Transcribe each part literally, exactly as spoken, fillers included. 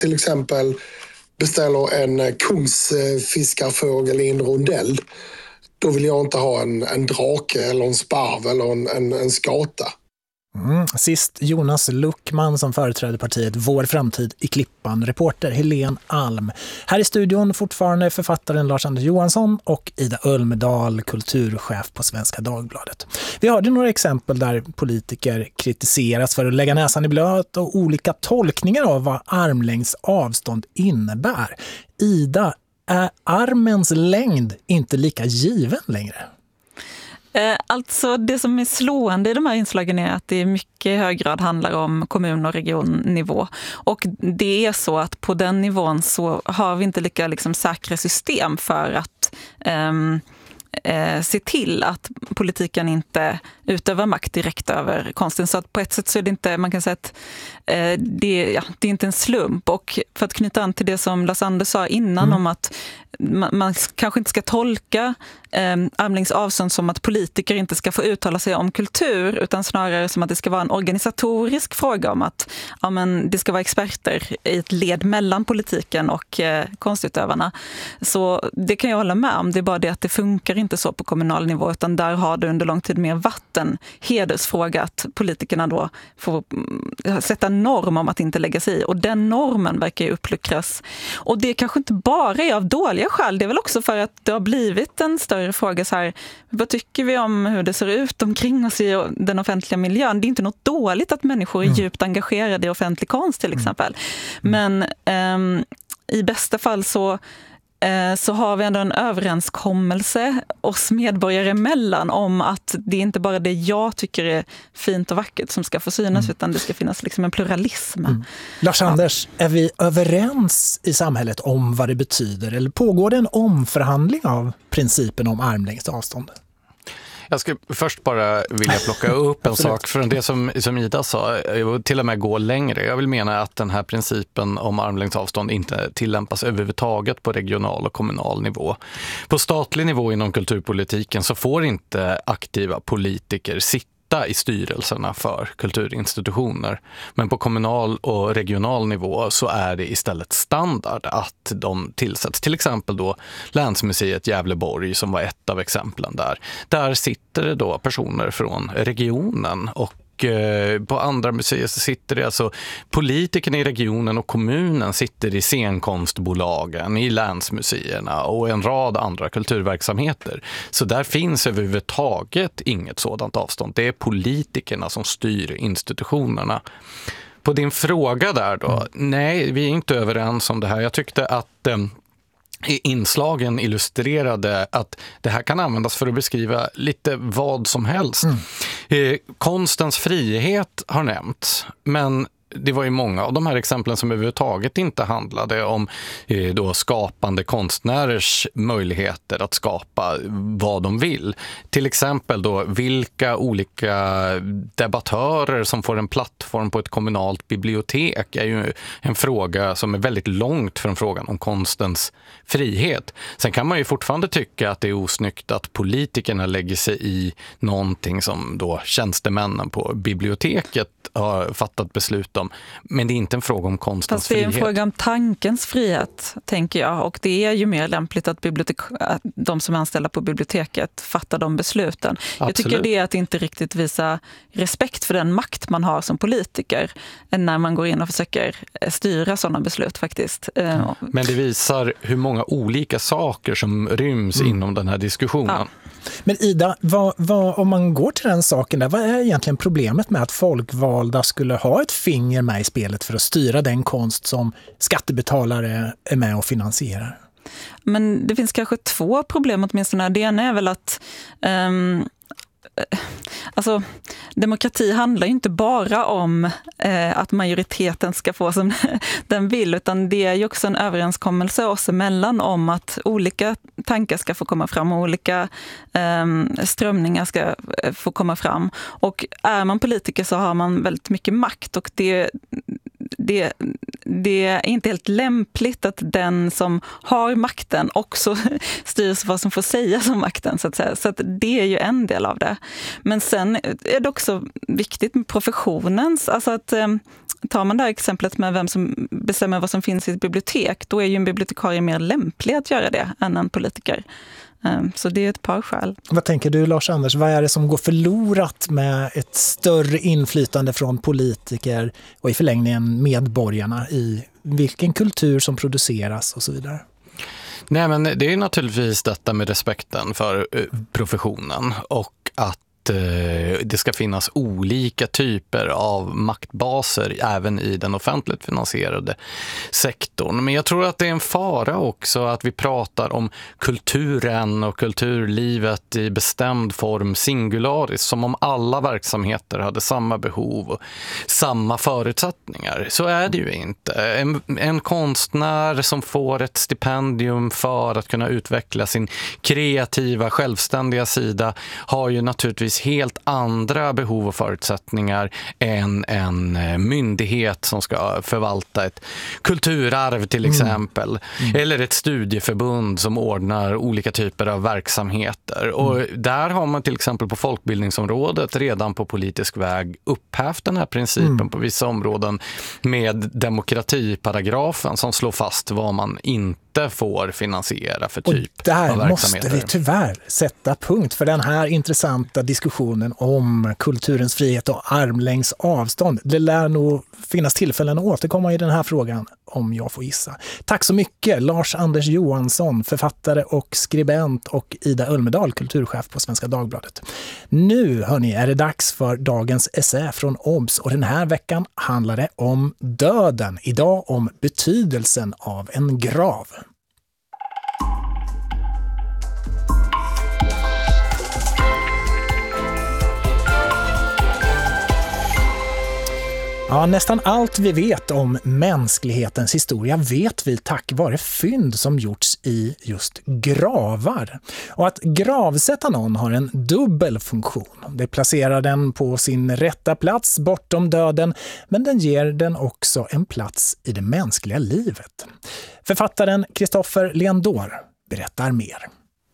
till exempel beställer en kungsfiskarfågel i en rondell, då vill jag inte ha en, en drake eller en sparv eller en, en, en skata. Mm. Sist Jonas Luckman som företräder partiet Vår framtid i Klippan, reporter Helene Alm. Här i studion fortfarande författaren Lars-Anders Johansson och Ida Ölmedal, kulturchef på Svenska Dagbladet. Vi hörde några exempel där politiker kritiseras för att lägga näsan i blöt och olika tolkningar av vad armlängds avstånd innebär. Ida, är armens längd inte lika given längre? Alltså det som är slående i de här inslagen är att det i mycket hög grad handlar om kommun- och regionnivå. Och det är så att på den nivån så har vi inte lika liksom säkra system för att um, eh, se till att politiken inte utövar makt direkt över konsten. Så att på ett sätt så är det inte, man kan säga att eh, det, ja, det är inte en slump. Och för att knyta an till det som Lars-Anders sa innan mm. om att man, man kanske inte ska tolka eh, armlängds avstånd som att politiker inte ska få uttala sig om kultur, utan snarare som att det ska vara en organisatorisk fråga om att ja, men det ska vara experter i ett led mellan politiken och eh, konstutövarna. Så det kan jag hålla med om. Det är bara det att det funkar inte så på kommunal nivå, utan där har det under lång tid mer vatten hedersfråga att politikerna då får sätta norm om att inte lägga sig i. Och den normen verkar ju uppluckras. Och det kanske inte bara är av dåliga skäl. Det är väl också för att det har blivit en större fråga så här, vad tycker vi om hur det ser ut omkring oss i den offentliga miljön? Det är inte något dåligt att människor är mm. djupt engagerade i offentlig konst till exempel. Mm. Men um, i bästa fall så så har vi ändå en överenskommelse oss medborgare emellan om att det är inte bara det jag tycker är fint och vackert som ska få synas, mm. utan det ska finnas liksom en pluralism. Mm. Lars-Anders, ja. Är vi överens i samhället om vad det betyder, eller pågår det en omförhandling av principen om armlängds avstånd? Jag skulle först bara vilja plocka upp en sak från det som, som Ida sa, och till och med gå längre. Jag vill mena att den här principen om armlängds avstånd inte tillämpas överhuvudtaget på regional och kommunal nivå. På statlig nivå inom kulturpolitiken så får inte aktiva politiker sitta i styrelserna för kulturinstitutioner. Men på kommunal och regional nivå så är det istället standard att de tillsätts. Till exempel då Länsmuseet Gävleborg som var ett av exemplen där. Där sitter det då personer från regionen, och på andra museer så sitter det alltså politikerna i regionen och kommunen sitter i scenkonstbolagen, i länsmuseerna och en rad andra kulturverksamheter. Så där finns överhuvudtaget inget sådant avstånd. Det är politikerna som styr institutionerna. På din fråga där då, mm. nej, vi är inte överens om det här. Jag tyckte att eh, inslagen illustrerade att det här kan användas för att beskriva lite vad som helst. Mm. Eh, konstens frihet har nämnts, men det var ju många av de här exemplen som överhuvudtaget inte handlade om eh, då skapande konstnärers möjligheter att skapa vad de vill. Till exempel då vilka olika debattörer som får en plattform på ett kommunalt bibliotek är ju en fråga som är väldigt långt från frågan om konstens frihet. Sen kan man ju fortfarande tycka att det är osnyggt att politikerna lägger sig i någonting som då tjänstemännen på biblioteket har fattat beslut om. Men det är inte en fråga om konstens frihet. Fast det är en fråga om tankens frihet, tänker jag. Och det är ju mer lämpligt att, bibliotek- att de som är anställda på biblioteket fattar de besluten. Absolut. Jag tycker det är att inte riktigt visa respekt för den makt man har som politiker när man går in och försöker styra sådana beslut faktiskt. Mm. Men det visar hur många olika saker som ryms mm. inom den här diskussionen. Ja. Men Ida, vad, vad, om man går till den saken där, vad är egentligen problemet med att folkvalda skulle ha ett finger med i spelet för att styra den konst som skattebetalare är med och finansierar? Men det finns kanske två problem åtminstone. Det ena är väl att um, alltså, demokrati handlar ju inte bara om eh, att majoriteten ska få som den vill, utan det är ju också en överenskommelse oss emellan om att olika tankar ska få komma fram och olika eh, strömningar ska få komma fram. Och är man politiker så har man väldigt mycket makt, och det Det, det är inte helt lämpligt att den som har makten också styrs vad som får sägas om makten, så att säga. Så att det är ju en del av det. Men sen är det också viktigt med professionens, alltså att tar man det här exemplet med vem som bestämmer vad som finns i ett bibliotek, då är ju en bibliotekarie mer lämplig att göra det än en politiker. Så det är ett par skäl. Vad tänker du, Lars-Anders? Vad är det som går förlorat med ett större inflytande från politiker och i förlängningen medborgarna i vilken kultur som produceras och så vidare? Nej, men det är naturligtvis detta med respekten för professionen och att det ska finnas olika typer av maktbaser även i den offentligt finansierade sektorn. Men jag tror att det är en fara också att vi pratar om kulturen och kulturlivet i bestämd form singularis, som om alla verksamheter hade samma behov och samma förutsättningar. Så är det ju inte. En, en konstnär som får ett stipendium för att kunna utveckla sin kreativa, självständiga sida har ju naturligtvis helt andra behov och förutsättningar än en myndighet som ska förvalta ett kulturarv till exempel. Mm. Mm. Eller ett studieförbund som ordnar olika typer av verksamheter. Mm. Och där har man till exempel på folkbildningsområdet redan på politisk väg upphävt den här principen mm. på vissa områden med demokratiparagrafen som slår fast vad man inte får finansiera för typ och där av verksamheter. Måste vi tyvärr sätta punkt för den här intressanta diskussionen om kulturens frihet och armlängds avstånd. Det lär nog finnas tillfällen att återkomma i den här frågan om jag får gissa. Tack så mycket Lars-Anders Johansson, författare och skribent, och Ida Ölmedal, kulturchef på Svenska Dagbladet. Nu hörni, är det dags för dagens essä från Obs, och den här veckan handlar det om döden. Idag om betydelsen av en grav. Ja, nästan allt vi vet om mänsklighetens historia vet vi tack vare fynd som gjorts i just gravar. Och att gravsätta någon har en dubbel funktion. Det placerar den på sin rätta plats bortom döden, men den ger den också en plats i det mänskliga livet. Författaren Kristoffer Leandor berättar mer.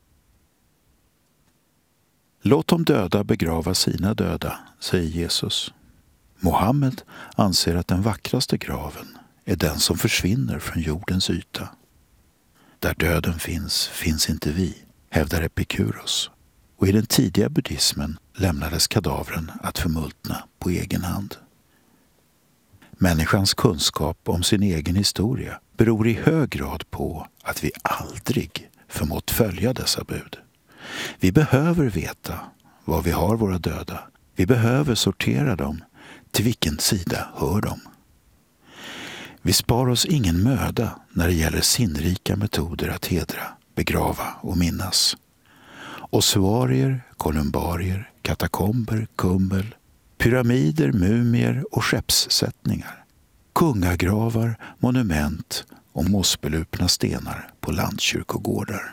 Låt dem döda begrava sina döda, säger Jesus. Mohammed anser att den vackraste graven är den som försvinner från jordens yta. Där döden finns, finns inte vi, hävdar Epikuros. Och i den tidiga buddhismen lämnades kadavren att förmultna på egen hand. Människans kunskap om sin egen historia beror i hög grad på att vi aldrig förmått följa dessa bud. Vi behöver veta var vi har våra döda. Vi behöver sortera dem. Till vilken sida hör de? Vi spar oss ingen möda när det gäller sinnrika metoder att hedra, begrava och minnas. Ossuarier, kolumbarier, katakomber, kumbel, pyramider, mumier och skeppssättningar. Kungagravar, monument och mossbelupna stenar på landkyrkogårdar.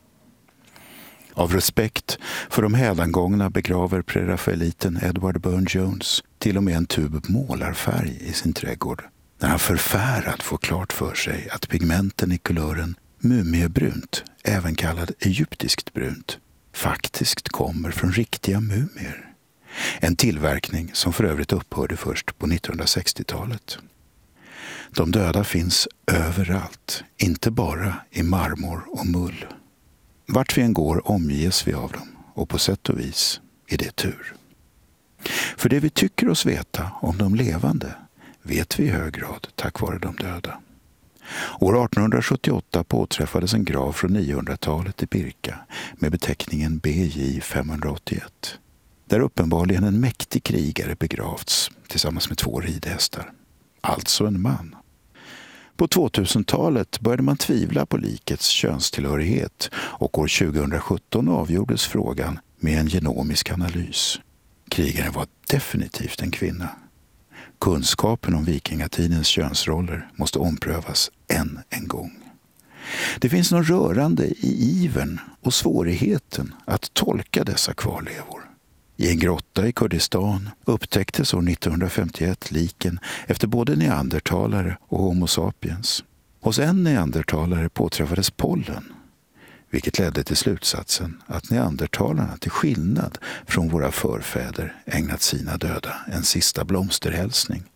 Av respekt för de hädangångna begraver prerafaeliten Edward Burne-Jones till och med en tub målarfärg i sin trädgård, när han förfärad får klart för sig att pigmenten i kulören mumiebrunt, även kallad egyptiskt brunt, faktiskt kommer från riktiga mumier. En tillverkning som för övrigt upphörde först på nittonhundrasextiotalet. De döda finns överallt, inte bara i marmor och mull. Vart vi än går omges vi av dem, och på sätt och vis är det tur. För det vi tycker oss veta om de levande vet vi i hög grad tack vare de döda. År artonhundrasjuttioåtta påträffades en grav från niohundratalet i Birka med beteckningen B J femhundraåttioett. Där uppenbarligen en mäktig krigare begravts tillsammans med två ridhästar. Alltså en man. På tvåtusentalet började man tvivla på likets könstillhörighet och år tjugohundrasjutton avgjordes frågan med en genomisk analys. Krigaren var definitivt en kvinna. Kunskapen om vikingatidens könsroller måste omprövas än en gång. Det finns något rörande i ivern och svårigheten att tolka dessa kvarlevor. I en grotta i Kurdistan upptäcktes år nittonhundrafemtioett liken efter både neandertalare och homo sapiens. Hos en neandertalare påträffades pollen, vilket ledde till slutsatsen att neandertalarna till skillnad från våra förfäder ägnat sina döda en sista blomsterhälsning.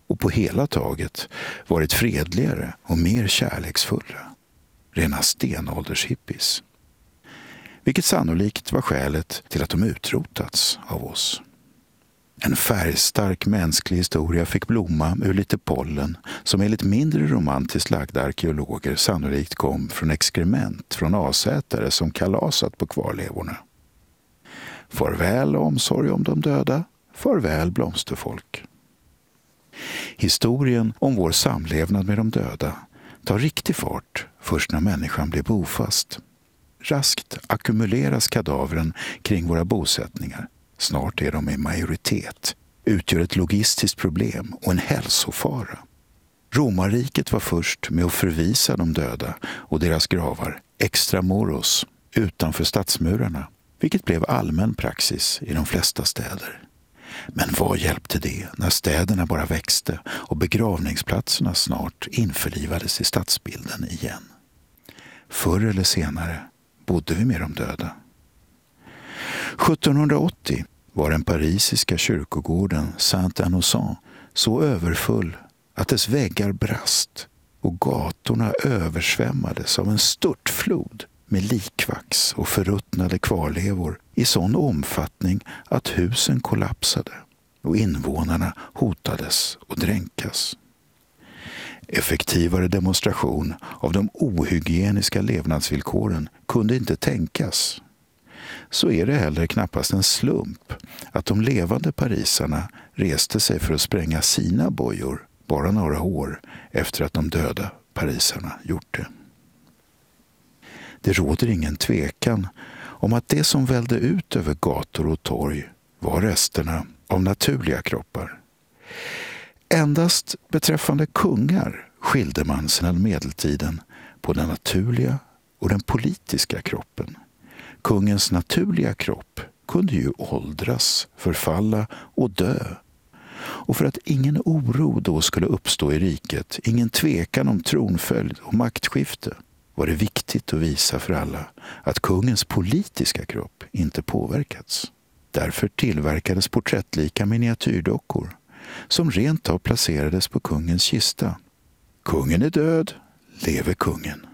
och på hela taget varit fredligare och mer kärleksfulla. Rena stenåldershippies. Vilket sannolikt var skälet till att de utrotats av oss. En färgstark mänsklig historia fick blomma ur lite pollen som enligt mindre romantiskt lagda arkeologer sannolikt kom från exkrement från asätare som kalasat på kvarlevorna. Farväl omsorg om de döda, farväl blomsterfolk. Historien om vår samlevnad med de döda tar riktig fart först när människan blir bofast. Raskt ackumuleras kadavren kring våra bosättningar. Snart är de i majoritet, utgör ett logistiskt problem och en hälsofara. Romarriket var först med att förvisa de döda och deras gravar extramuros utanför stadsmurarna, vilket blev allmän praxis i de flesta städer. Men vad hjälpte det när städerna bara växte och begravningsplatserna snart införlivades i stadsbilden igen? Förr eller senare bodde vi med de döda. sjuttonhundraåttio var den parisiska kyrkogården Saint-Innocent så överfull att dess väggar brast och gatorna översvämmades av en störtflod med likvax och förruttnade kvarlevor i sån omfattning att husen kollapsade och invånarna hotades att dränkas. Effektivare demonstration av de ohygieniska levnadsvillkoren kunde inte tänkas. Så är det heller knappast en slump att de levande parisarna reste sig för att spränga sina bojor bara några år efter att de döda parisarna gjort det. Det råder ingen tvekan om att det som välde ut över gator och torg var resterna av naturliga kroppar. Endast beträffande kungar skilde man sedan medeltiden på den naturliga och den politiska kroppen. Kungens naturliga kropp kunde ju åldras, förfalla och dö. Och för att ingen oro då skulle uppstå i riket, ingen tvekan om tronföljd och maktskifte, var det viktigt att visa för alla att kungens politiska kropp inte påverkats. Därför tillverkades porträttlika miniatyrdockor som rent av placerades på kungens kista. Kungen är död, lever kungen.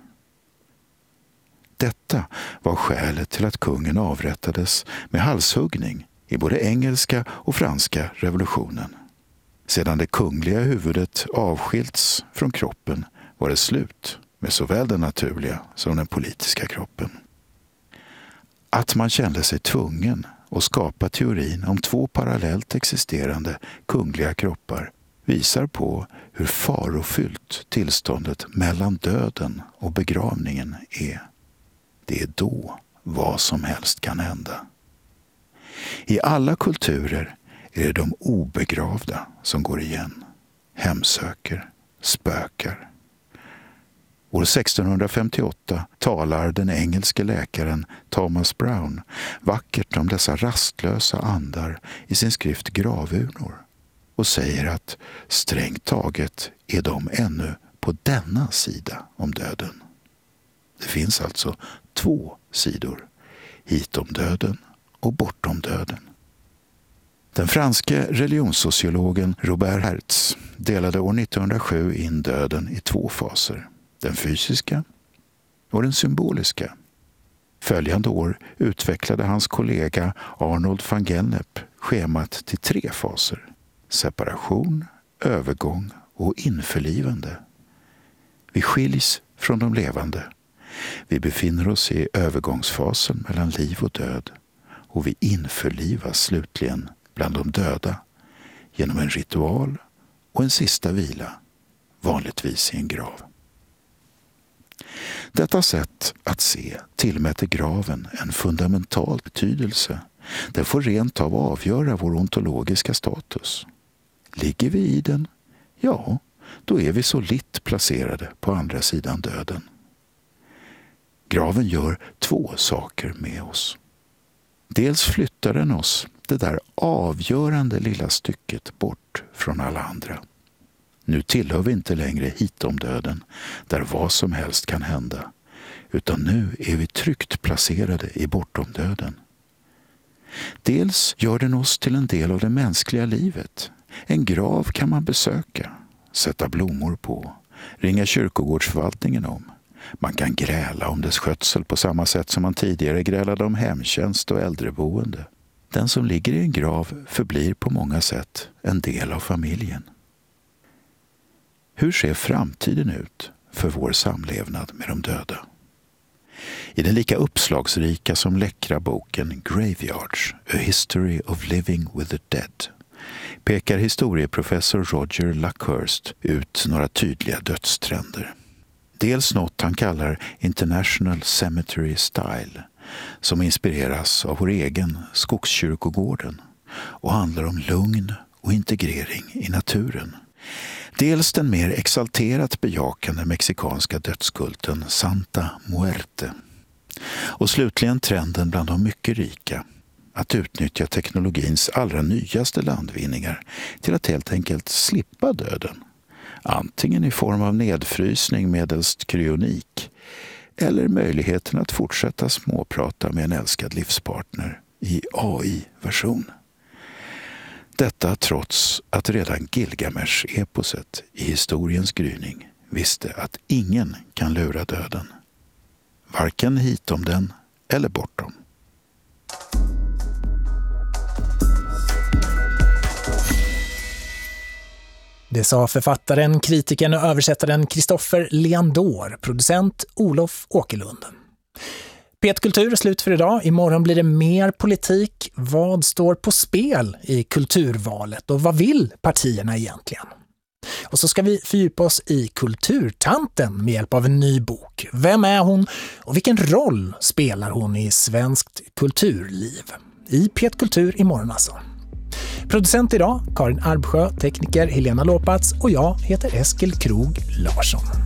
Detta var skälet till att kungen avrättades med halshuggning i både engelska och franska revolutionen. Sedan det kungliga huvudet avskilts från kroppen var det slut med såväl den naturliga som den politiska kroppen. Att man kände sig tvungen att skapa teorin om två parallellt existerande kungliga kroppar visar på hur farofyllt tillståndet mellan döden och begravningen är. Det är då vad som helst kan hända. I alla kulturer är det de obegravda som går igen, hemsöker, spökar. År sextonhundrafemtioåtta talar den engelske läkaren Thomas Brown vackert om dessa rastlösa andar i sin skrift Gravurnor och säger att strängt taget är de ännu på denna sida om döden. Det finns alltså två sidor, hitom döden och bortom döden. Den franske religionssociologen Robert Hertz delade år nittonhundrasju in döden i två faser, den fysiska och den symboliska. Följande år utvecklade hans kollega Arnold van Gennep schemat till tre faser, separation, övergång och införlivande. Vi skiljs från de levande. Vi befinner oss i övergångsfasen mellan liv och död och vi införlivas slutligen bland de döda genom en ritual och en sista vila, vanligtvis i en grav. Detta sätt att se tillmäter graven en fundamental betydelse. Den får rent av avgöra vår ontologiska status. Ligger vi i den? Ja, då är vi så litt placerade på andra sidan döden. Graven gör två saker med oss. Dels flyttar den oss det där avgörande lilla stycket bort från alla andra. Nu tillhör vi inte längre hitom döden, där vad som helst kan hända, utan nu är vi tryggt placerade i bortom döden. Dels gör den oss till en del av det mänskliga livet, En grav kan man besöka, sätta blommor på, ringa kyrkogårdsförvaltningen om. Man kan gräla om dess skötsel på samma sätt som man tidigare grälade om hemtjänst och äldreboende. Den som ligger i en grav förblir på många sätt en del av familjen. Hur ser framtiden ut för vår samlevnad med de döda? I den lika uppslagsrika som läckra boken Graveyards, A History of Living with the Dead, pekar historieprofessor Roger Luckhurst ut några tydliga dödstrender. Dels något han kallar International Cemetery Style, som inspireras av vår egen Skogskyrkogården och handlar om lugn och integrering i naturen. Dels den mer exalterat bejakande mexikanska dödskulten Santa Muerte. Och slutligen trenden bland de mycket rika att utnyttja teknologins allra nyaste landvinningar till att helt enkelt slippa döden. Antingen i form av nedfrysning medelst kryonik eller möjligheten att fortsätta småprata med en älskad livspartner i A I-version. Detta trots att redan Gilgamesh-eposet i historiens gryning visste att ingen kan lura döden. Varken hitom den eller bortom. Det sa författaren, kritikern och översättaren Kristoffer Leandor, producent Olof Åkerlund. P ett Kultur är slut för idag. Imorgon blir det mer politik. Vad står på spel i kulturvalet och vad vill partierna egentligen? Och så ska vi fördjupa oss i Kulturtanten med hjälp av en ny bok. Vem är hon och vilken roll spelar hon i svenskt kulturliv? I P ett Kultur imorgon alltså. Producent idag Karin Arbsjö, tekniker Helena Lopats och jag heter Eskil Krog Larsson.